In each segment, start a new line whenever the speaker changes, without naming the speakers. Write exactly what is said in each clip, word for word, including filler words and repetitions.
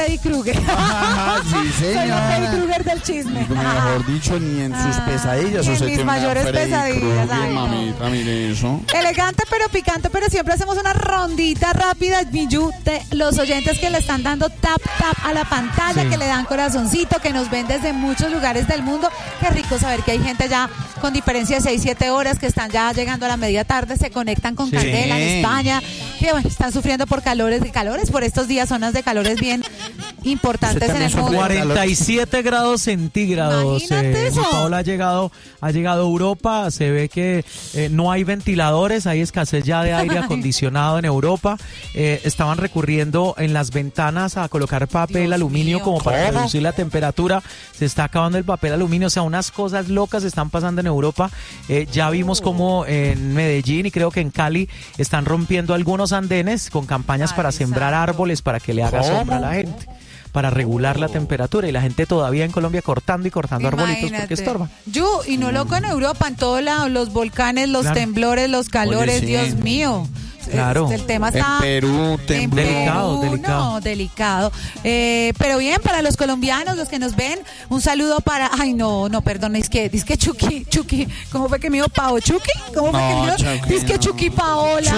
Freddy Krueger.
Sí, señora.
Soy el Freddy Krueger del chisme.
Mejor dicho, ni en sus pesadillas.
En
o se
mis
tiene
mayores
Freddy
pesadillas.
Krueger,
Ay, no.
mamita, mire eso.
Elegante pero picante, pero siempre hacemos una rondita rápida, Miyu, de los oyentes que le están dando tap tap a la pantalla,
Sí.
que le dan corazoncito, que nos ven desde muchos lugares del mundo. Qué rico saber que hay gente ya con diferencia de seis, siete horas que están ya llegando a la media tarde, se conectan con
Sí.
Candela en España, que bueno, están sufriendo por calores de calores, por estos días, zonas de calores bien importantes en el
también
mundo.
cuarenta y siete grados centígrados.
Imagínate eso.
Paola ha llegado, ha llegado a Europa. Se ve que eh, no hay ventiladores, hay escasez ya de aire
Ay.
acondicionado en Europa. Eh, estaban recurriendo en las ventanas a colocar papel
Dios
aluminio
mío.
como para
¿Cómo?
reducir la temperatura. Se está acabando el papel aluminio. O sea, unas cosas locas están pasando en Europa. Eh, ya vimos como en Medellín y creo que en Cali están rompiendo algunos andenes con campañas
Ay,
para sembrar
santo.
árboles para que le haga
¿Cómo?
sombra a la gente, para regular la temperatura, y la gente todavía en Colombia cortando y cortando arbolitos porque
Imagínate.
estorban.
Yu, y no loco en Europa, en todo lado, los volcanes, los
Claro.
temblores, los calores,
sí.
Dios mío.
Claro.
El tema
En
está
Perú,
en
tembló.
Delicado,
Perú,
delicado.
No, delicado. Eh, pero bien, para los colombianos, los que nos ven, un saludo para. Ay, no, no, perdón, es que, es que Chucky, Chucky, ¿cómo fue que me dijo Pao? ¿Chucky? ¿Cómo fue
No,
que me dijo?
Chucky,
Es que
no.
Chucky Paola.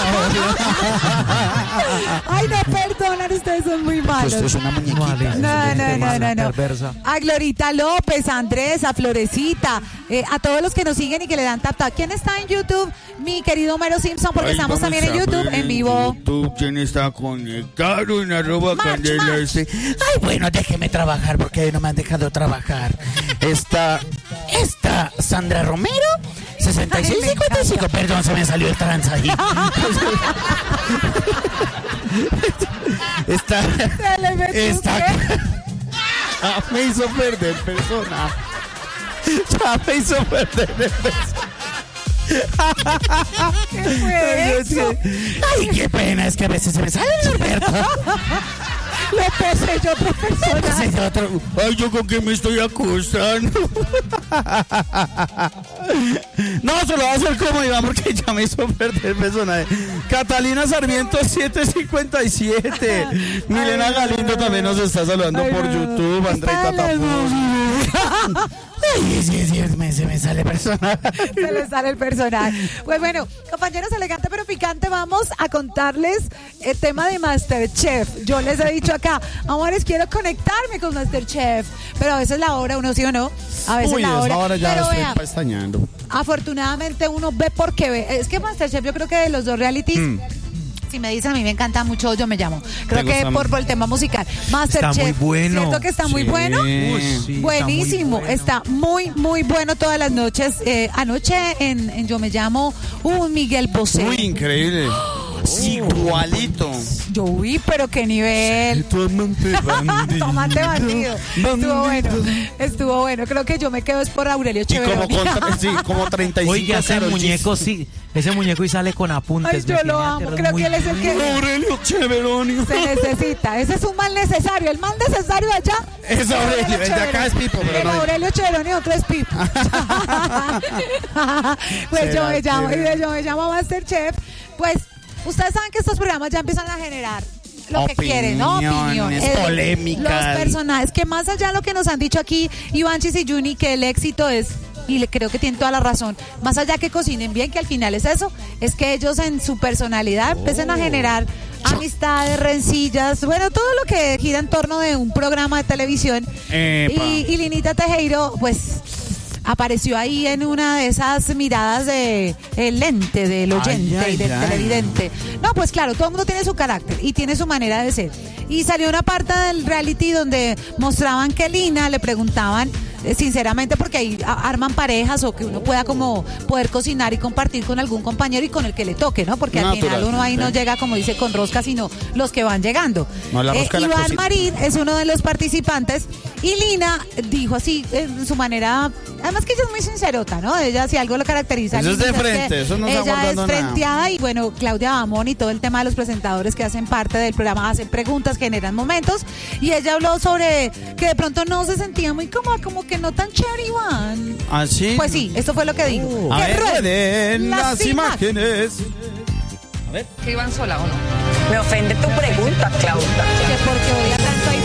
Ay, no, perdonan, ustedes son muy malos.
Esto es una
No,
muñequita.
Alex,
No,
es
no,
gente
no,
mala,
no, no.
perversa.
A Glorita López, a Andrés, a Florecita, eh, a todos los que nos siguen y que le dan tap tap. ¿Quién está en YouTube? Mi querido Homero Simpson, porque
Ay,
estamos
vamos
también en
a
YouTube,
ver
en vivo.
YouTube, ¿quién está conectado en arroba
March,
Candela?
March.
Este? Ay, bueno, déjeme trabajar porque no me han dejado trabajar. Está, está Sandra Romero, sesenta y seis
Ay, me
cincuenta y cinco. Perdón, se me salió el trans ahí. Está,
Se le metió
está.
usted.
Ya me hizo perder persona. Ya me hizo perder persona.
¿Qué fue eso?
Ay, qué pena, es que a veces se me sale el Norberto.
Le puse yo otra persona.
Ese otro- Ay, yo con qué me estoy acostando. No, se lo va a hacer como Iván porque ya me hizo perder el personaje. Catalina Sarmiento siete cincuenta y siete. Milena Galindo también nos está saludando
Ay,
por
no.
YouTube. André
Está
Catapult. Ay, sí, sí, me, se me sale personaje.
Se le sale el personaje. Pues bueno, compañeros, elegante pero picante, vamos a contarles el tema de MasterChef. Yo les he dicho acá, amores, quiero conectarme con MasterChef, pero a veces la hora, uno sí o no, a veces
Uy,
la hora.
ahora ya
pero
estoy
vean,
pestañando.
afortunadamente uno ve porque ve. Es que MasterChef, yo creo que de los dos realities,
Mm.
si me dicen, a mí me encanta mucho, yo me llamo. Creo
¿Te
que
gusta?
por, por el tema musical. MasterChef.
muy bueno.
¿Cierto que está muy
Sí.
bueno?
Uy, sí,
Buenísimo,
está muy bueno.
está muy, muy bueno todas las noches. Eh, anoche en, en Yo Me Llamo, un Miguel Bosé.
Uy, increíble. Igualito.
Yo vi, pero qué nivel.
Tu amante bandido.
Tomate bandido. Estuvo bueno, estuvo bueno. Creo que yo me quedo es por Aurelio
Y como,
Cheveroni.
con, sí, como treinta y cinco.
Oiga, ese
Karol G.
muñeco sí, ese muñeco y sale con apuntes.
Ay, yo
me
lo
tiene
amo.
aterrado,
Creo
muy
que él es el que
Aurelio Cheveroni.
se necesita. Ese es un mal necesario. El mal necesario allá.
Es Aurelio, el de acá es Pipo, pero
El
no.
Aurelio Cheveroni, otro es Pipo. Pues yo me llamo, y de yo me llamo MasterChef. Pues ustedes saben que estos programas ya empiezan a generar lo que quieren, ¿no?
Opiniones,
Eh,
polémicas.
Los personajes, que más allá de lo que nos han dicho aquí Ivanchis y Juni, que el éxito es, y le- creo que tienen toda la razón, más allá que cocinen bien, que al final es eso, es que ellos en su personalidad empiecen a generar amistades, rencillas, bueno, todo lo que gira en torno de un programa de televisión.
Epa.
Y, y Linita Tejero, pues apareció ahí en una de esas miradas de el lente del oyente
Ay, ay,
y del
ay.
televidente. No, pues claro, todo el mundo tiene su carácter y tiene su manera de ser. Y salió una parte del reality donde mostraban que Lina le preguntaban eh, sinceramente, porque ahí a- arman parejas o que uno pueda como poder cocinar y compartir con algún compañero y con el que le toque, ¿no? Porque al final uno ahí no
Naturalmente.
llega, como dice, con rosca, sino los que van llegando.
No, la rosca de la
Iván
cocina.
Marín es uno de los participantes y Lina dijo así en su manera, además que ella es muy sincerota, ¿no? Ella, si algo lo caracteriza,
Eso es
Lina,
de
que
frente, eso no está
ella es
guardando nada.
frenteada y bueno, Claudia Bamón y todo el tema de los presentadores que hacen parte del programa hacen preguntas, generan momentos y ella habló sobre que de pronto no se sentía muy cómoda, como que no tan chévere Iván.
¿Ah, sí?
Pues sí, eso fue lo que dijo.
A
Que
ver,
rueden
rueden las imágenes.
¿Que iban sola o no?
Me ofende tu pregunta, Claudia.
Que porque odia tanto a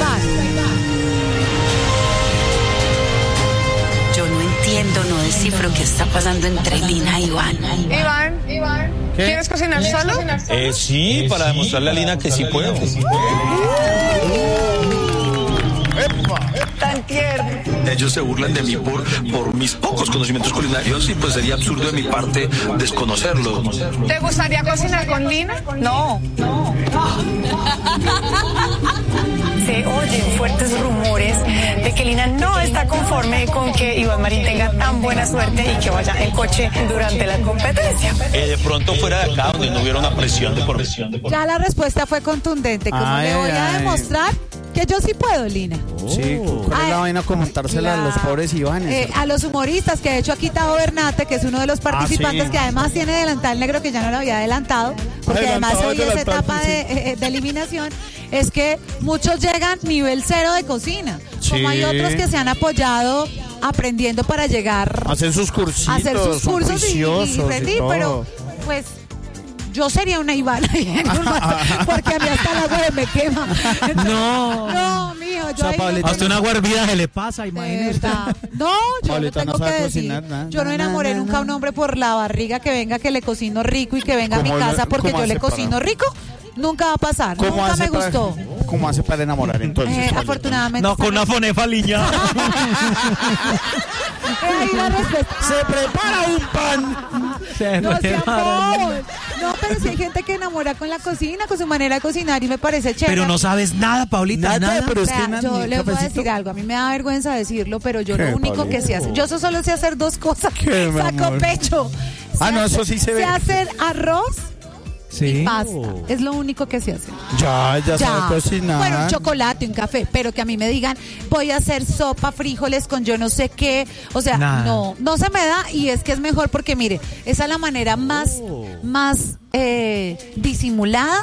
descifro qué está pasando entre Lina y Iván.
Iván, Iván, ¿quieres cocinar solo?
Eh, sí, para demostrarle a Lina que sí puedo.
Tan tierno.
Ellos se burlan de mí por, por mis pocos conocimientos culinarios y pues sería absurdo de mi parte desconocerlo.
¿Te gustaría cocinar con Lina? No. No. Se oyen fuertes rumores de que Lina no está conforme con que Iván Marín tenga tan buena suerte y que vaya en coche durante la competencia.
Eh, de pronto fuera de acá donde no hubiera una presión de por presión.
Ya la respuesta fue contundente. Como
Ay,
le voy a
ay.
demostrar que yo sí puedo, Lina.
Sí, ¿cuál es
Ay,
la vaina con montársela a los
claro.
pobres Ivanes?
Eh, a los humoristas, que de hecho aquí Tavo Bernate, que es uno de los participantes
sí.
que además tiene delantal negro, que ya no lo había adelantado, porque
Adelantado,
además hoy es
adelantado,
etapa
sí.
de, eh, de eliminación, es que muchos llegan nivel cero de cocina, como
Sí.
hay otros que se han apoyado aprendiendo para llegar
Hacer sus cursitos,
a hacer sus
son
cursos y, y
juiciosos y
rendir,
todo.
pero pues yo sería una Ivana, porque a mí hasta el agua me quema. Entonces,
No.
no, mijo, yo
sea,
ahí no
Pablito,
Hasta una agua hervida se le pasa,
de
imagínese.
verdad. No, yo
Pablita
no tengo
no sabe
que decir.
cocinar, nada,
yo no
nada,
enamoré
nada,
nunca a un
nada.
hombre por la barriga que venga, que le cocino rico y que venga a mi
¿Cómo le-
casa porque
cómo
yo le
hace
cocino
para-
rico. Nunca va a pasar.
¿Cómo
Nunca
hace
me
para-
gustó.
¿Cómo hace para enamorar entonces?
Eh,
Pablito?
afortunadamente.
No, con una fonefa liña.
Ahí la respuesta.
¡Se prepara un pan!
Se
No,
fue
sean
para-
bobos. No, pero si hay gente que enamora con la cocina, con su manera de cocinar y me parece chévere.
Pero no sabes nada, Paulita,
Nada,
nada.
pero es que
Vea,
una-
yo
ni
les voy a
cafecito.
decir algo, a mí me da vergüenza decirlo, pero yo
¿Qué,
lo único
Pablito?
que sé hacer, yo solo sé hacer dos cosas,
¿Qué, mi
saco
amor?
pecho.
Ah,
Sé
no, eso
hacer-
sí se ve.
Sé hacer arroz
Sí.
y pasta, es lo único que sé hacer.
Ya, ya, sabe cocinar.
Bueno, un chocolate, un café, pero que a mí me digan, voy a hacer sopa, frijoles con yo no sé qué, o sea,
Nada.
no, no se me da y es que es mejor porque mire, esa es la manera más, más eh, disimulada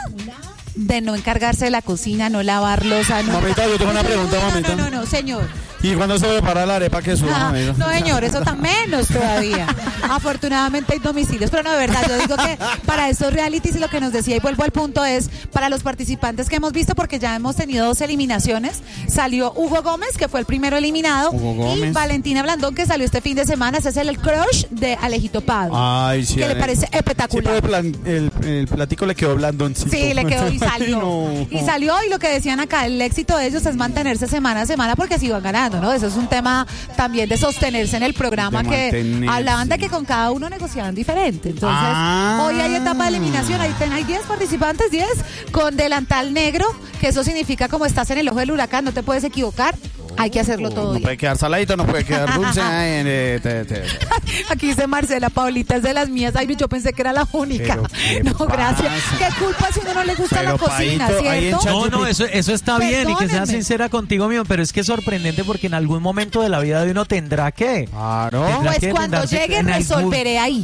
de no encargarse de la cocina, no lavar losa, no.
Mamita, yo tengo una pregunta,
no,
mamita.
No, no, no, señor.
¿Y cuándo se prepara la arepa que sube,
Ah,
mamita?
no, señor, eso tan menos todavía. Afortunadamente hay domicilios, pero no, de verdad, yo digo que para estos realities y lo que nos decía, y vuelvo al punto, es para los participantes que hemos visto, porque ya hemos tenido dos eliminaciones. Salió Hugo Gómez, que fue el primero eliminado,
Hugo
y
Gómez.
Valentina Blandón, que salió este fin de semana. Ese es el crush de Alejito Padua.
Ay, sí.
que le
Ale-
parece
Sí,
espectacular.
pero el, plan- el, el platico le quedó blandoncito.
Sí, le quedó y
Ay,
salió.
no.
Y salió, y lo que decían acá, el éxito de ellos es mantenerse semana a semana porque así van ganando, ¿no? Eso es un tema también de sostenerse en el programa,
De
que
mantenerse.
hablaban de que con cada uno negociaban diferente. Entonces,
Ah.
hoy hay etapa de eliminación, ahí ten- hay diez participantes, diez, con delantal negro, que eso significa como estás en el ojo del huracán, no te puedes equivocar, hay que hacerlo todo
No
bien.
puede quedar saladito, no puede quedar dulce. Ay, eh, te- te-
Aquí dice Marcela, Paulita es de las mías. Ay, yo pensé que era la única.
Pero, ¿qué
No, gracias.
pasa?
¿Qué culpa si uno no le gusta
Pero,
la cocina,
Paito, ahí en
cierto?
No, no, eso, eso está bien y que sea
Perdónenme.
sincera contigo, mío, pero es que es sorprendente porque en algún momento de la vida de uno tendrá que.
Claro.
Tendrá
Pues
que
cuando
darse
llegue
en algún-
resolveré ahí.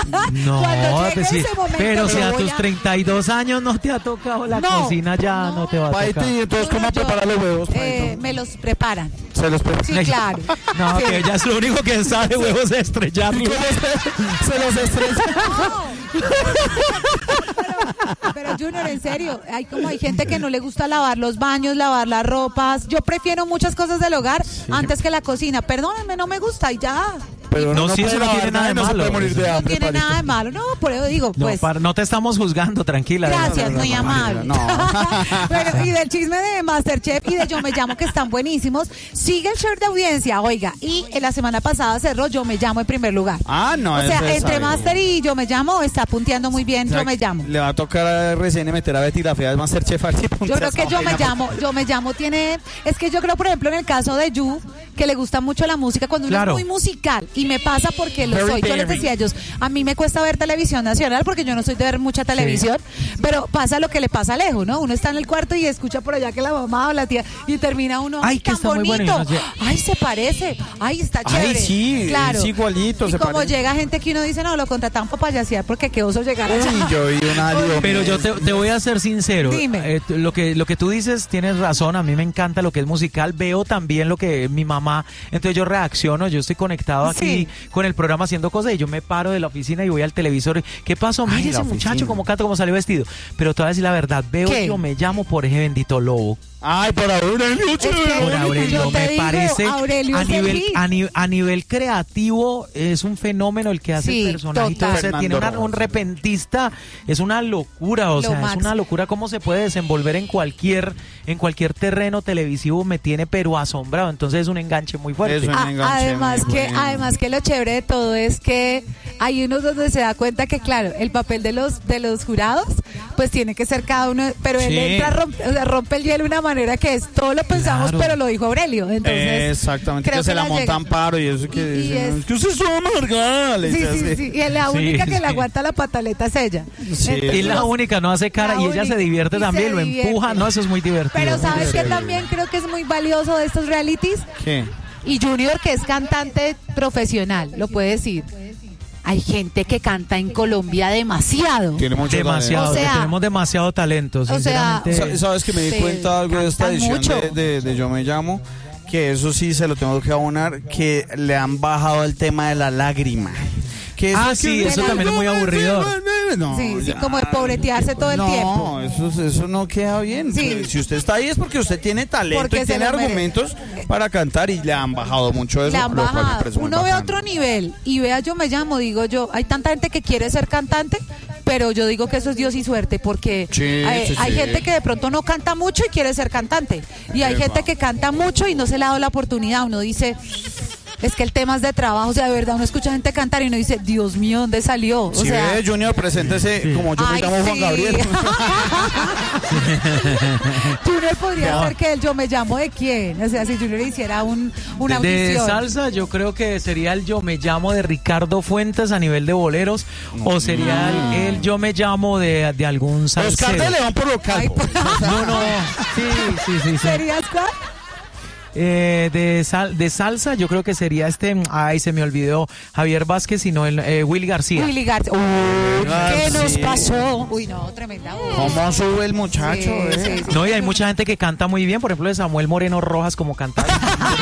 No,
cuando llegue
pues sí,
ese momento.
pero
me
si a
voy
tus treinta y dos años no te ha tocado la
No,
cocina, ya no, te va a
Paito,
tocar.
¿y entonces cómo
Yo-
prepara los huevos,
eh,
Paito?
me los preparan.
Se los prepara.
Sí, claro.
No,
Sí.
que ella es lo único que sabe, huevos, es estrellarlos.
Se los estresa.
Pero, pero Junior, en serio, hay como hay gente que no le gusta lavar los baños, lavar las ropas. Yo prefiero muchas cosas del hogar antes que la cocina. Perdónenme, no me gusta y ya.
Pero
No,
uno
sí,
puede
eso no
lavar
tiene nada de
no se
malo.
puede morir de
No
hambre,
tiene
Paito.
nada de malo. No, por eso digo,
No,
pues.
para- no te estamos juzgando, tranquila.
Gracias,
no, no,
muy
no,
amable.
no.
Bueno, y del chisme de Masterchef y de Yo Me Llamo, que están buenísimos. Sigue el share de audiencia, oiga. Y en la semana pasada cerró Yo Me Llamo en primer lugar.
Ah, no.
O sea,
eso es
entre
algo.
Master y Yo Me Llamo está punteando muy bien
O sea,
Yo Me Llamo.
Le va a tocar a R C N meter a Betty la Fea de Masterchef. a ver si
Yo
puntea
creo
esa
que Yo Me
vaina,
Llamo, Yo Me Llamo tiene, es que yo creo, por ejemplo, en el caso de Yu, que le gusta mucho la música, cuando uno
Claro.
es muy musical, y me pasa porque lo
Very
soy. Yo les
very.
decía a ellos, a mí me cuesta ver televisión nacional porque yo no soy de ver mucha televisión, pero pasa lo que le pasa a Alejo, ¿no? Uno está en el cuarto y escucha por allá que la mamá o la tía, y termina uno,
Ay,
ay,
que
tan
está muy bueno, y
bonito,
uno dice-
ay, se parece, ay, está
Ay,
chévere.
sí,
claro.
es igualito,
Y
se
como
parece.
llega gente que uno dice, no, lo contrataron para payasear porque qué oso llegar allá.
Uy, yo vi una Dios
Pero yo te, te voy a ser sincero.
Dime.
Eh, t- lo que lo que tú dices tienes razón. A mí me encanta lo que es musical. Veo también lo que mi mamá. Entonces yo reacciono. Yo estoy conectado aquí
Sí.
con el programa haciendo cosas y yo me paro de la oficina y voy al televisor. y, ¿Qué pasó? Mire
Ay, la
ese muchacho
oficina.
cómo canta, cómo salió vestido. Pero te voy a decir la verdad. Veo
¿Qué?
Yo Me Llamo por ese bendito lobo.
Ay, por Aurelio,
Es que-
Por Aurelio,
Yo te
me
digo,
parece
Aurelio
a
es el
nivel,
hit.
a, ni- a nivel creativo es un fenómeno el que hace
Sí,
el personaje y todo.
total.
O sea, tiene
Fernando
una- un
Rojas.
repentista, es una locura, o
Lo
sea, es
máximo.
una locura cómo se puede desenvolver en cualquier en cualquier terreno televisivo, me tiene pero asombrado, entonces es un enganche muy fuerte.
Eso. Un
A-
enganche
además
muy
que
bueno.
además que lo chévere de todo es que hay unos donde se da cuenta que claro el papel de los de los jurados pues tiene que ser cada uno, pero él
Sí.
entra rompe, o sea, rompe el hielo de una manera que es todo lo pensamos
Claro.
pero lo dijo Aurelio, entonces
Exactamente,
creo
que se
que
la
la
montan
llega.
paro y eso que
Y- y
dicen,
es-
es que usted es amargada, le
sí,
dice
sí,
así.
sí, y la
Sí,
única que
sí.
le aguanta la pataleta es ella.
Sí.
Y la única no hace cara
La
y ella
única.
se divierte
Y se
también, lo
divierte.
empuja, no, eso es muy divertido.
Pero
muy
sabes que
divertido.
también creo que es muy valioso de estos realities
¿Qué?
y Junior que es cantante profesional, lo puede decir. Hay gente que canta en Colombia demasiado.
Tiene mucho
Demasiado,
O sea,
que tenemos demasiado talento,
o sea,
sinceramente.
Sa- ¿Sabes que me di
Sí,
cuenta de algo de esta
cantan
edición
mucho.
de, de- de Yo Me Llamo? Que eso sí se lo tengo que abonar, que le han bajado el tema de la lágrima. Que
Ah,
es
sí,
que-
eso también es muy aburridor.
No,
Sí, sí,
ya.
como de pobretearse todo el
no,
tiempo.
eso, eso no queda bien.
Sí.
Pues, si usted está ahí es porque usted tiene talento
Porque
y
se
tiene
lo merece.
argumentos para cantar y le han bajado mucho eso.
Le han
lo cual me
bajado.
parece muy
Uno ve
bacano.
otro nivel y vea Yo Me Llamo, digo yo, hay tanta gente que quiere ser cantante, pero yo digo que eso es Dios y suerte porque
Sí,
hay,
sí,
hay
sí.
gente que de pronto no canta mucho y quiere ser cantante. Y hay
Epa.
gente que canta mucho y no se le ha dado la oportunidad. Uno dice, es que el tema es de trabajo, o sea, de verdad uno escucha gente cantar y uno dice, Dios mío, ¿dónde salió? O
Si
sea,
ve, Junior, preséntese como yo me
ay,
llamo Juan
sí.
Gabriel.
Junior podría
No.
ser que el Yo Me Llamo de quién, o sea, si Junior hiciera un, una
de, de
audición.
salsa yo creo que sería el Yo Me Llamo de Ricardo Fuentes a nivel de boleros o sería el, el Yo Me Llamo de, de algún
Oscar
salsero.
de León por lo
Ay,
calvo.
pues,
No, no, sí, sí, sí, sí.
¿Serías cuál?
Eh, de, sal, de salsa yo creo que sería este, ay se me olvidó, Javier Vázquez, sino el eh, Willy García.
Willy García. Uy, ¿qué nos
García.
pasó? Uy, no, tremenda voz.
¿Cómo sube el muchacho?
Sí,
eh?
sí, sí.
No, y hay mucha gente que canta muy bien, por ejemplo de Samuel Moreno Rojas como cantante.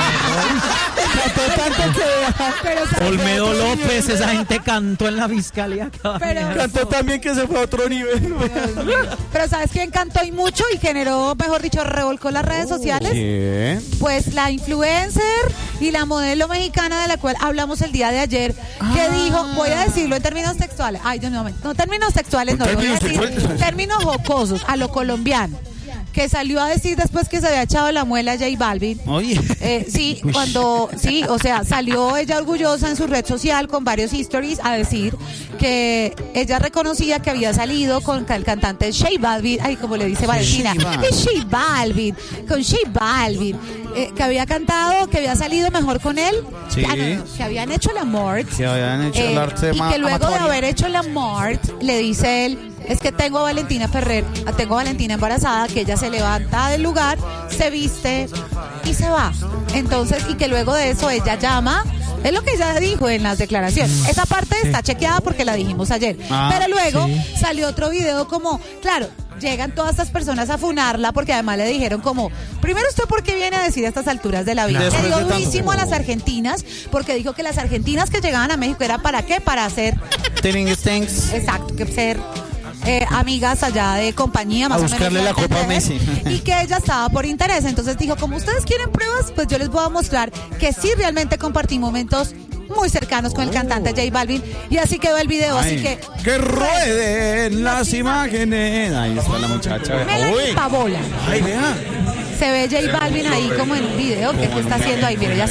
Pero, ¿sabes
Olmedo
qué?
López, esa gente cantó en la fiscalía. cada
Pero-
mañana.
Cantó también que se fue a otro nivel.
Dios mío. Pero ¿sabes quién cantó y mucho y generó, mejor dicho, revolcó las redes sociales?
¿Quién?
Pues la influencer y la modelo mexicana de la cual hablamos el día de ayer, que dijo, voy a decirlo en términos textuales, ay, Dios mío, no, términos textuales, no, lo voy a
Términos
decir
textuales.
términos jocosos, a lo colombiano, que salió a decir después que se había echado la muela a J Balvin.
Oye.
Eh, sí, cuando, sí, o sea, salió ella orgullosa en su red social con varios stories a decir que ella reconocía que había salido con el cantante J Balvin, ay, como le dice Valentina,
J Balvin.
es J Balvin, con J Balvin, eh, que había cantado, que había salido mejor con él,
Sí.
Ah, no, no, que habían hecho el amor.
Que habían hecho el
Eh,
arte
y
ma-
que luego de
amatorio.
haber hecho el amor, le dice él, es que tengo a Valentina Ferrer, tengo a Valentina embarazada, que ella se levanta del lugar, se viste y se va. Entonces, y que luego de eso ella llama, es lo que ella dijo en las declaraciones. Esa parte está chequeada porque la dijimos ayer.
Ah,
Pero luego
sí.
salió otro video como, claro, llegan todas estas personas a funarla porque además le dijeron como, primero usted por qué viene a decir a estas alturas de la vida.
Después
Le
de
dio
tanto.
durísimo a las argentinas porque dijo que las argentinas que llegaban a México era para qué, para hacer,
Tienen stinks.
exacto, que ser eh, amigas allá de compañía, más
A
o menos.
buscarle
dio
la copa a
entender,
Messi.
Y que ella estaba por interés. Entonces dijo, como ustedes quieren pruebas, pues yo les voy a mostrar que sí realmente compartí momentos muy cercanos con el cantante J Balvin. Y así quedó el video, así
Ay,
que...
que rueden las imágenes. Ahí está la muchacha.
Melanie
Uy.
Pavola.
Ay, vea.
Se ve J Balvin ahí como en un video. ¿Qué, qué está haciendo ahí? Mira, ya se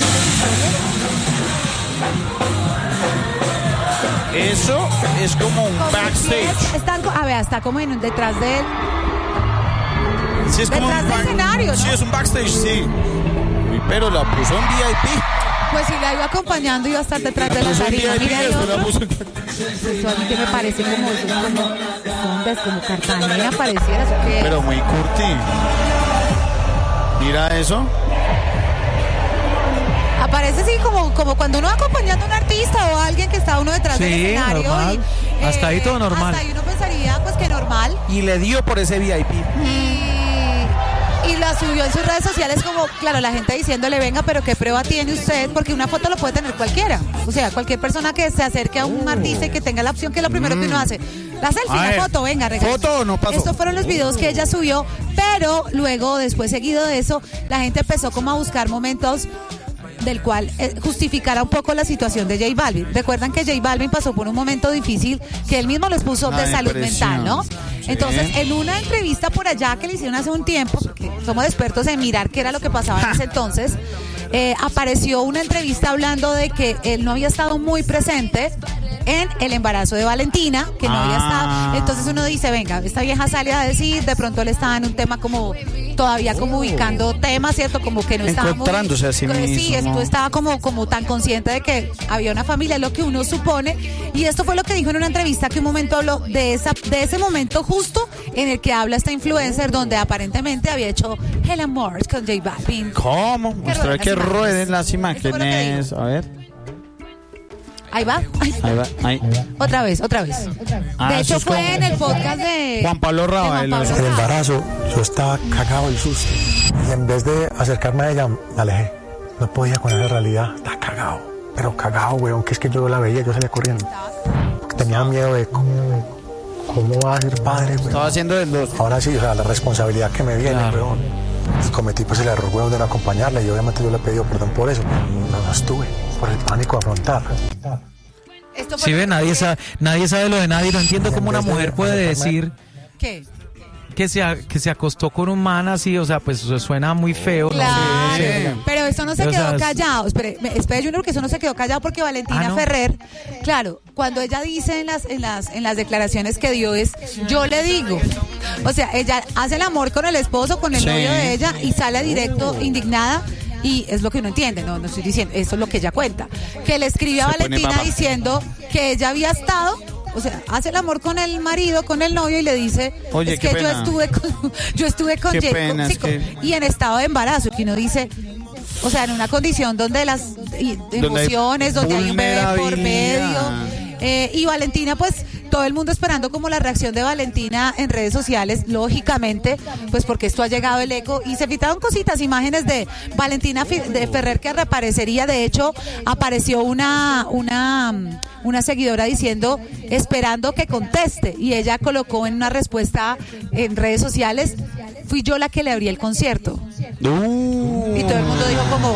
Eso es como un backstage.
Están, co- a ver, está como en, detrás de él.
Sí, es como
Detrás
un
del
back-
escenario, ¿no?
Sí, es un backstage, sí. Uy, pero la puso en V I P.
Pues si la iba acompañando iba a estar detrás de la
Puso en
tarima.
V I P,
Mira el
después la
otro.
puso en-
Eso a mí que me parece como eso es como ondas, como Cartagena pareciera eso que
Pero muy curti. Mira eso.
aparece así como, como cuando uno va acompañando a un artista o a alguien que está uno detrás del
Sí,
escenario.
normal.
y,
Hasta ahí todo normal.
Hasta ahí uno pensaría pues que normal.
Y le dio por ese V I P.
Y, y la subió en sus redes sociales como, claro, la gente diciéndole, venga, pero ¿qué prueba tiene usted? Porque una foto lo puede tener cualquiera. O sea, cualquier persona que se acerque a un artista y que tenga la opción, que es lo primero que uno hace. La selfie,
A
la
ver,
foto, venga, regálame.
¿foto o no pasó?
Estos fueron los videos que ella subió, pero luego, después seguido de eso, la gente empezó como a buscar momentos del cual eh, justificara un poco la situación de J Balvin. Recuerdan que J Balvin pasó por un momento difícil que él mismo les puso
Una
de salud
depresión.
mental, ¿no?
Sí.
Entonces, en una entrevista por allá que le hicieron hace un tiempo, porque somos expertos en mirar qué era lo que pasaba en ese entonces, eh, apareció una entrevista hablando de que él no había estado muy presente en el embarazo de Valentina, que no había
Ah.
estado. Entonces uno dice, venga, esta vieja sale a decir, de pronto él estaba en un tema como, todavía como ubicando temas, ¿cierto? Como que no estaba muy-
Encontrándose a sí
pues, Sí,
mismo.
esto estaba como, como tan consciente de que había una familia, lo que uno supone. Y esto fue lo que dijo en una entrevista que un momento habló de, esa, de ese momento justo en el que habla esta influencer, donde aparentemente había hecho el amor con J Balvin.
¿Cómo?
Que
Muestra
rueden
que
las imágenes.
rueden las
Eso fue lo que
imágenes. A ver.
Ahí va. Ay,
Ahí va. Ahí.
otra vez, otra vez.
Ah,
de
eso
hecho
es
fue
como-
en el podcast de
Juan Pablo
de
Raba,
Juan
el-
Pablo
el
El
Raba.
embarazo, yo estaba cagado del susto. Y en vez de acercarme a ella, me alejé. No podía con esa realidad. Estaba cagado. Pero cagado, weón, que es que yo la veía, yo salía corriendo. Porque tenía miedo de cómo, cómo va a ser padre, weón.
Estaba haciendo el dos.
Ahora sí, o sea, la responsabilidad que me viene,
Claro.
weón. Y cometí pues el error, weón, de no acompañarla. Y obviamente yo le he pedido perdón por eso. No, no estuve, por el pánico de afrontar.
Esto fue
Sí,
lo
ve,
que-
nadie sabe, nadie sabe lo de nadie. No entiendo cómo una
En vez de
mujer puede
acercarme-
decir
¿Qué?
que se, a- que se acostó con un man así, o sea, pues eso suena muy feo.
Claro,
No sé, no sé.
pero eso no se
O sea,
quedó
es-
callado. Espere, me- espere, Junior, que eso no se quedó callado porque Valentina
Ah, ¿no?
Ferrer, claro, cuando ella dice en las, en las, en las declaraciones que dio es, yo le digo, o sea, ella hace el amor con el esposo, con el
Sí.
novio de ella y sale directo indignada. Y es lo que uno entiende, no, no estoy diciendo, eso es lo que ella cuenta. Que le escribe a
Se pone
Valentina
papa.
diciendo que ella había estado, o sea, hace el amor con el marido, con el novio y le dice,
Oye,
es
qué
que yo
pena.
estuve con, yo estuve con
Qué
Jacob,
pena,
sí,
es
con-
que-
y en estado de embarazo, que uno dice, o sea, en una condición donde las y-
hay
emociones, donde hay un bebé por medio.
vulnerabilidad.
eh, y Valentina, pues, todo el mundo esperando como la reacción de Valentina en redes sociales, lógicamente, pues porque esto ha llegado el eco y se filtraron cositas, imágenes de Valentina Fi- de Ferrer que reaparecería. De hecho, apareció una, una, mm, una seguidora diciendo, esperando que conteste, y ella colocó en una respuesta en redes sociales, fui yo la que le abrí el concierto.
Uh.
Y todo el mundo dijo como,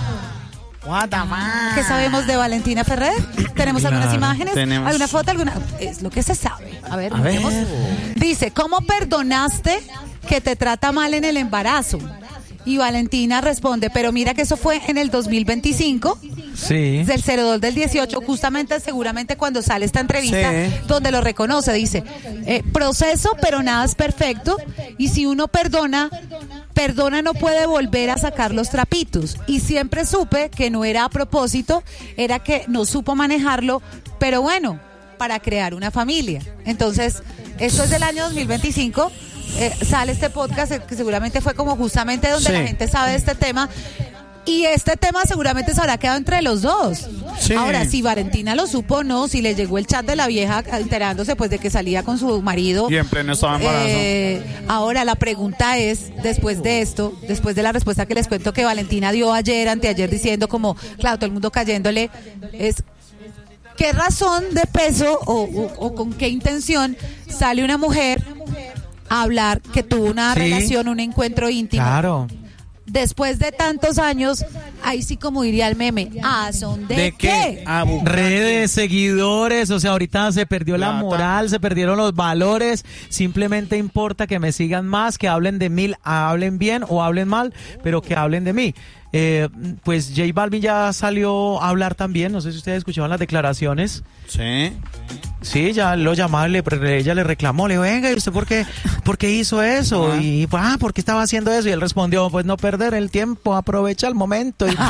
What the fuck?
¿qué sabemos de Valentina Ferrer? ¿Tenemos algunas
Claro.
imágenes?
Tenemos.
¿Alguna foto? ¿Alguna? Es lo que se sabe. A ver,
A ver.
miremos. Dice, ¿cómo perdonaste que te trata mal en el embarazo? Y Valentina responde, pero mira que eso fue en el dos mil veinticinco,
Sí.
del cero dos del dieciocho, justamente seguramente cuando sale esta entrevista,
Sí.
donde lo reconoce, dice, eh, proceso, pero nada es perfecto, y si uno perdona, perdona no puede volver a sacar los trapitos, y siempre supe que no era a propósito, era que no supo manejarlo, pero bueno, para crear una familia. Entonces, esto es del año dos mil veinticinco, eh, sale este podcast, eh, que seguramente fue como justamente donde
Sí.
la gente sabe de este tema. Y este tema seguramente se habrá quedado entre los dos.
Sí.
Ahora, si Valentina lo supo o no, si le llegó el chat de la vieja enterándose pues de que salía con su marido.
Y en pleno estado de embarazo.
Eh, ahora la pregunta es, después de esto, después de la respuesta que les cuento que Valentina dio ayer, anteayer, diciendo como, claro, todo el mundo cayéndole, es ¿qué razón de peso o, o- o con qué intención sale una mujer a hablar que tuvo una
Sí.
relación, un encuentro íntimo?
Claro.
Después de tantos años, ahí sí como diría el meme, ¿a son de,
¿De qué? Ah, bu-
Redes, seguidores, o sea, ahorita se perdió la
Plata.
moral, se perdieron los valores, simplemente importa que me sigan más, que hablen de mí, hablen bien o hablen mal, pero que hablen de mí. Eh, pues J Balvin ya salió a hablar también, no sé si ustedes escuchaban las declaraciones.
Sí.
Sí, ya lo llamaba, le, ella le reclamó, le dijo, venga, ¿y usted por qué, por qué hizo eso?
Ah.
Y, ah, ¿por qué estaba haciendo eso? Y él respondió, pues no perder el tiempo, aprovecha el momento. Y,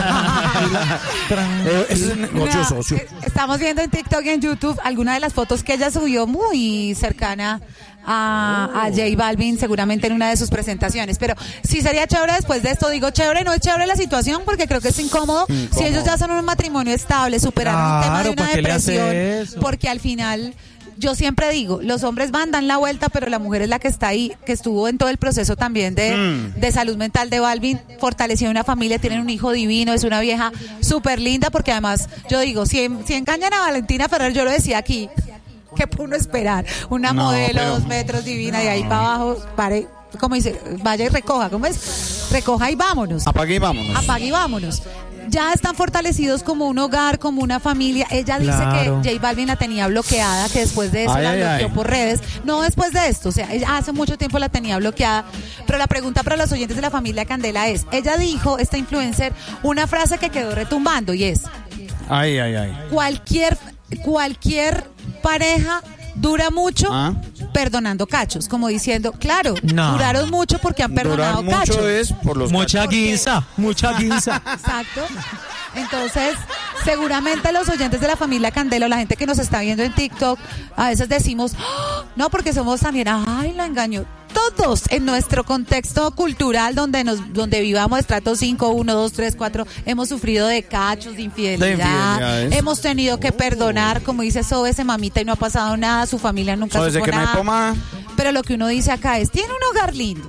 Eh, ese es el negocio
Vea,
socio.
eh, Estamos viendo en TikTok y en YouTube alguna de las fotos que ella subió muy cercana a, a J Balvin, seguramente en una de sus presentaciones. Pero sí sería chévere después de esto. Digo, chévere, no es chévere la situación porque creo que es incómodo. Si ellos ya son un matrimonio estable, superaron un tema de
Claro,
una
¿para qué le hace
depresión,
eso?
porque al final... Yo siempre digo, los hombres van, dan la vuelta, pero la mujer es la que está ahí, que estuvo en todo el proceso también de,
Mm.
de salud mental de Balvin, fortaleció una familia, tienen un hijo divino, es una vieja súper linda, porque además, yo digo, si, si engañan a Valentina Ferrer, yo lo decía aquí, ¿Qué puede uno esperar? Una
No,
modelo,
pero-
dos metros, divina, y ahí para abajo, pare, como dice, vaya y recoja, ¿cómo es? Recoja y vámonos.
Apague y vámonos.
Apague y vámonos. Ya están fortalecidos como un hogar, como una familia. Ella dice
Claro.
que J Balvin la tenía bloqueada, que después de eso
Ay,
la
ay,
bloqueó
ay.
por redes. No después de esto, o sea, ella hace mucho tiempo la tenía bloqueada. Pero la pregunta para los oyentes de la familia Candela es, ella dijo, esta influencer, una frase que quedó retumbando y es,
Ay, ay, ay.
cualquier, cualquier pareja dura mucho
Ah.
perdonando cachos, como diciendo, claro,
No.
duraron mucho porque han perdonado
Durar mucho
cachos.
es por los
Mucha
cachos.
guinza, mucha guinza.
Exacto. Entonces, seguramente los oyentes de la familia Candela, o la gente que nos está viendo en TikTok, a veces decimos, "Oh, no, porque somos también, ay, la engañó". Todos en nuestro contexto cultural donde nos donde vivamos estrato cinco, uno, dos, tres, cuatro, hemos sufrido de cachos, de infidelidad,
De infidelidades.
hemos tenido que perdonar, como dice Sobe, ese mamita y no ha pasado nada, su familia nunca
O desde
supo
que no hay
nada.
pomada.
Pero lo que uno dice acá es, tiene un hogar lindo,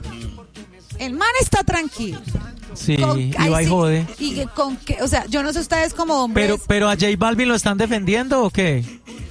el man está tranquilo.
Sí,
Con-
y
ay,
va y
sí,
jode.
y que con que, o sea, yo no sé ustedes como hombres.
Pero, pero a J Balvin lo están defendiendo o qué?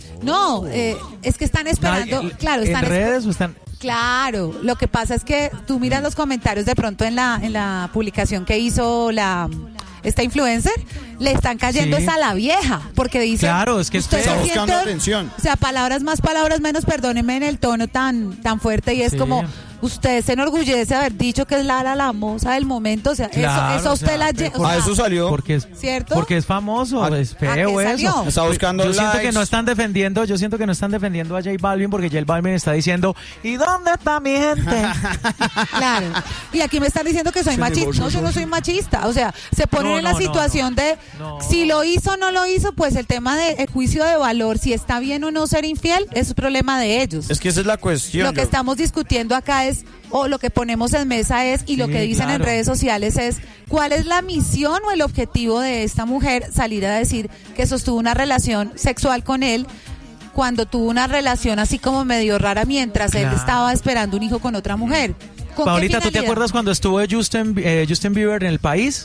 No, eh, es que están esperando,
Ay,
claro, están
¿En
espe-
redes o están...?
Claro, lo que pasa es que tú miras los comentarios de pronto en la en la publicación que hizo la esta influencer, le están cayendo
Sí.
es a la vieja, porque dice,
Claro, es que es
usted
feo.
se
Está buscando
siente-
atención.
o sea, palabras más, palabras menos, perdóneme en el tono tan tan fuerte y es
Sí.
como usted se enorgullece de haber dicho que es Lara la moza del momento, o sea,
Claro,
eso eso a
o
usted
sea,
la
pero
lle- o
A
sea,
eso salió.
Porque es,
¿cierto?
porque es famoso,
¿A-
es
a qué
feo
salió?
eso.
Está buscando
Yo siento
likes.
que no están defendiendo, yo siento que no están defendiendo a J Balvin porque J Balvin está diciendo, ¿y dónde está mi gente?
Claro. Y aquí me están diciendo que soy machista. No, yo no soy machista. O sea, se ponen
No,
en la
no, no,
situación de
No.
si lo hizo o no lo hizo, pues el tema del juicio de valor, si está bien o no ser infiel, es un problema de ellos.
Es que esa es la cuestión.
Lo que
yo-
estamos discutiendo acá es, o lo que ponemos en mesa es, y lo
Sí,
que dicen en
claro.
redes sociales es, ¿cuál es la misión o el objetivo de esta mujer salir a decir que sostuvo una relación sexual con él cuando tuvo una relación así como medio rara mientras él
Claro.
estaba esperando un hijo con otra mujer? ¿Con qué
Paulita, ¿tú te
finalidad?
acuerdas cuando estuvo Justin, eh, Justin Bieber en el país?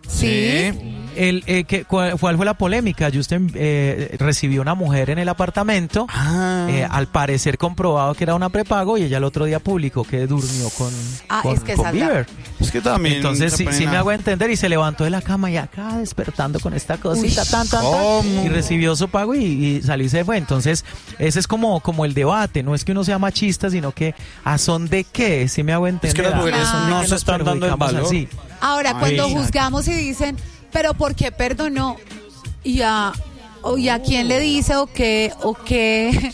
Sí.
El, eh, que, cuál, cuál fue la polémica? Justin eh, recibió una mujer en el apartamento,
Ah.
eh, al parecer comprobado que era una prepago y ella el otro día publicó que durmió con,
Ah,
con,
es que
con
esa es la-
Bieber.
Es que también.
Entonces
se
sí,
ponen
sí me
a-
hago entender y se levantó de la cama y acá despertando con esta cosita
Uy,
tan, tan, tan,
¿cómo?
y recibió su pago y, y salió y se fue. Entonces ese es como, como el debate, no es que uno sea machista, sino que a son de qué, sí me hago entender.
que las
¿A
mujeres
son de
no
qué
se
nos
están dando el
perjudicamos
valor.
así?
Ahora,
Ay,
cuando
exacto.
juzgamos y dicen, pero ¿por qué perdonó? Y a, o, y a quién le dice o qué, o qué,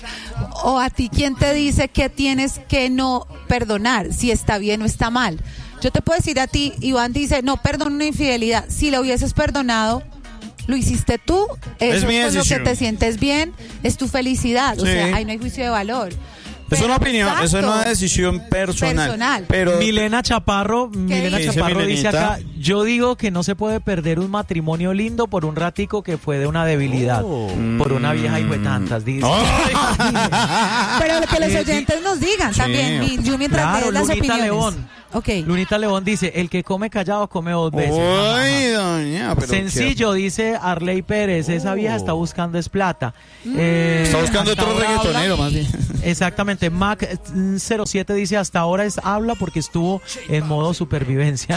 o a ti quién te dice que tienes que no perdonar, si está bien o está mal. Yo te puedo decir a ti, Iván dice, no perdono una infidelidad. Si lo hubieses perdonado, lo hiciste tú, eso
Es
es,
mi
con lo que
decisión.
te sientes bien, es tu felicidad. O
Sí.
sea, ahí no hay juicio de valor.
Es
Pero,
una opinión,
exacto,
es una decisión personal.
Personal.
Pero
Milena Chaparro, Milena
dice?
Chaparro
Dice
dice
Milenita.
acá, yo digo que no se puede perder un matrimonio lindo por un ratico que fue de una debilidad, por una vieja hijo de tantas, dice.
Pero que los
Eh,
oyentes nos digan también.
Sí.
Y yo mientras
Claro,
lees las
Lunita
opiniones.
León.
Ok.
Lunita León dice, el que come callado come dos veces.
Uy, doña, pero
Sencillo, dice Arley Pérez, esa vieja está buscando es plata. Eh,
qué- Está buscando
hasta
otro
ahora
reggaetonero,
habla-
más bien.
Exactamente, Mac cero siete dice, hasta ahora es habla porque estuvo en modo supervivencia.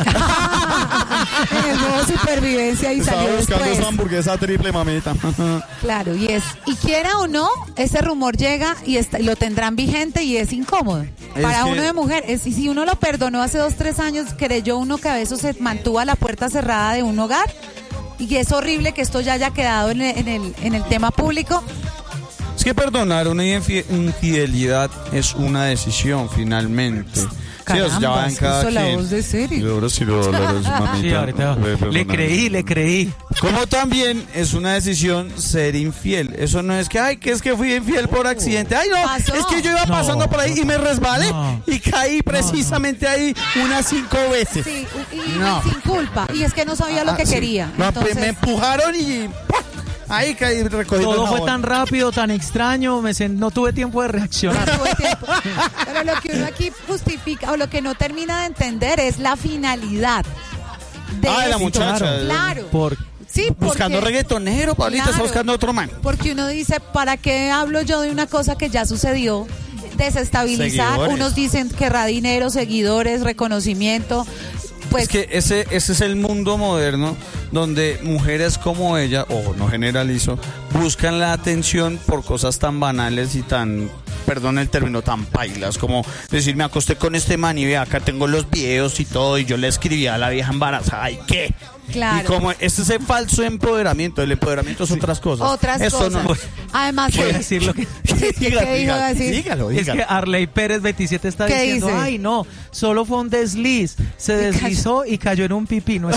En el modo supervivencia y
Estaba
salió
buscando
después.
esa hamburguesa triple, mamita.
Claro, y es, y quiera o no, ese rumor llega y está- y lo tendrán vigente y es incómodo.
Es
Para
que-
uno de mujer, es, y si uno lo perdonó hace dos, tres años, creyó uno que a veces se mantuvo a la puerta cerrada de un hogar. Y es horrible que esto ya haya quedado en el, en el, en el tema público.
Es que perdonar una infi- infidelidad es una decisión, finalmente. Sí, o sea, ya va en
Carambas,
cada
puso la
quien.
voz de serio.
Y ahora sí lo doloroso, mamita.
Sí, ahorita
Voy a
le
perdonar.
creí, le creí.
Como también es una decisión ser infiel. Eso no es que, ay, que es que fui infiel por accidente. Ay, no,
Pasó.
es que yo iba
No,
pasando por ahí y me resbalé
no.
y caí precisamente ahí unas cinco veces.
Sí, y, y
No.
sin culpa. Y es que no sabía lo
Ah,
que
sí.
quería.
No,
Entonces,
me empujaron y ¡pah! Ahí caí recogiendo
Todo
el
fue
jabón.
tan rápido, tan extraño, me sen- no tuve tiempo de reaccionar.
todo el tiempo. Pero lo que uno aquí justifica o lo que no termina de entender es la finalidad de
Ah, de la
esto.
muchacha.
Claro.
Por,
Sí, porque,
buscando reggaetonero, Pablito,
claro,
está buscando otro man.
Porque uno dice, ¿para qué hablo yo de una cosa que ya sucedió? Desestabilizar,
Seguidores.
Unos dicen querrá dinero, seguidores, reconocimiento. Pues
es que ese, ese es el mundo moderno donde mujeres como ella, o no generalizo, buscan la atención por cosas tan banales y tan, perdón el término, tan pailas, como decir, me acosté con este man y ve, acá tengo los videos y todo, y yo le escribí a la vieja embarazada, ¿y qué?
Claro.
Y como este es ese falso empoderamiento, el empoderamiento es otras cosas.
Otras
Esto
cosas.
no.
Además,
Voy a
que-
decir lo que...
¿qué
Dígalo,
dijo
dígalo,
decir?
dígalo,
Es
dígalo.
que Arley Pérez veintisiete está
¿Qué
diciendo,
dice?
ay no, solo fue un desliz, se deslizó y cayó en un pipí, no es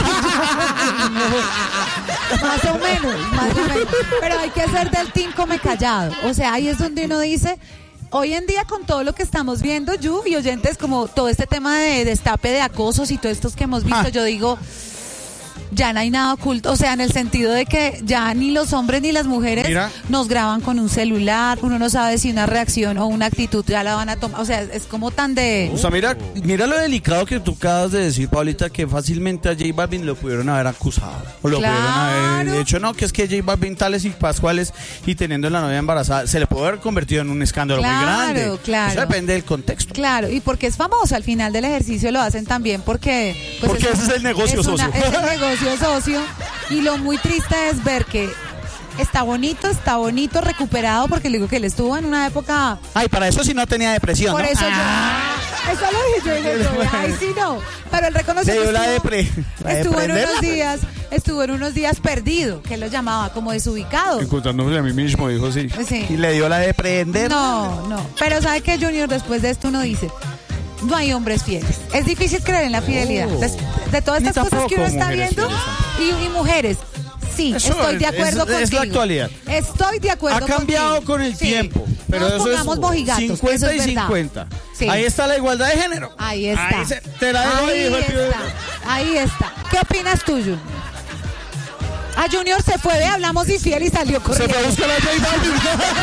Más o menos, más o menos. Pero hay que ser del team come callado. O sea, ahí es donde uno dice, hoy en día con todo lo que estamos viendo, Yu y oyentes, como todo este tema de destape de acosos y todos estos que hemos visto,
Ah.
yo digo, ya no hay nada oculto. O sea, en el sentido de que ya ni los hombres ni las mujeres
Mira.
nos graban con un celular, uno no sabe si una reacción o una actitud ya la van a tomar. O sea, es como tan de...
O sea, mira, mira lo delicado que tú acabas de decir, Paulita, que fácilmente a J Balvin lo pudieron haber acusado. O lo
Claro.
pudieron haber dicho, no, que es que J Balvin tales y pascuales y teniendo la novia embarazada, se le puede haber convertido en un escándalo muy
Claro,
grande.
claro.
Eso depende del contexto.
Claro, y porque es famoso, al final del ejercicio lo hacen también porque... pues,
Porque ese es el negocio
es una-
socio.
Es el negocio socio, y lo muy triste es ver que está bonito, está bonito, recuperado, porque le digo que él estuvo en una época...
Ay, para eso sí no tenía depresión,
Por
¿no?
eso
Ah,
yo... Eso lo dije yo, y le dije, ay, sí, no. Pero él reconoció
Le
que
dio la
estuvo,
depre- la de
estuvo en unos
prenderla.
días, estuvo en unos días perdido, que él lo llamaba como desubicado.
encontrándome a mí mismo, dijo sí.
Sí.
Y le dio la de prender.
No, no. Pero ¿sabe qué, Junior? Después de esto uno dice, no hay hombres fieles. Es difícil creer en la fidelidad.
Oh.
Des- de todas
Ni
estas cosas que uno
tampoco
está
mujeres
viendo,
fieles
y, y mujeres, sí,
Eso
estoy de
es-
acuerdo
es-
contigo.
es la actualidad.
Estoy de acuerdo
Ha cambiado
contigo.
con el
Sí.
tiempo, pero
Nos
eso
pongamos
es
mojigatos,
cincuenta
eso es
y
verdad.
cincuenta.
Sí.
Ahí está la igualdad de género.
Ahí está.
Ahí se- te la dejo ahí,
Ahí
hijo de Pío.
está. Ahí está. ¿Qué opinas tú, Junior? A Junior se fue, ve, hablamos infiel y salió
Se
corriendo.
fue a buscar a J Balvin.